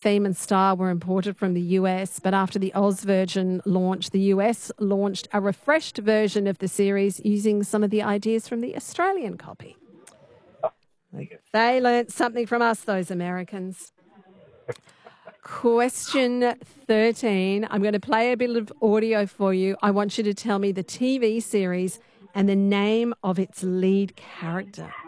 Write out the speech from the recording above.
theme and style were imported from the US, but after the Oz version launched, the US launched a refreshed version of the series using some of the ideas from the Australian copy. They learnt something from us, those Americans. Question 13. I'm going to play a bit of audio for you. I want you to tell me the TV series and the name of its lead character.